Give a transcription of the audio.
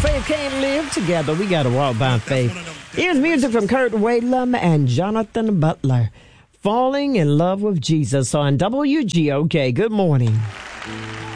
faith can't live together. We got to walk by faith. Here's music from Kurt Whalum and Jonathan Butler. Falling in Love with Jesus on WGOK. Good morning.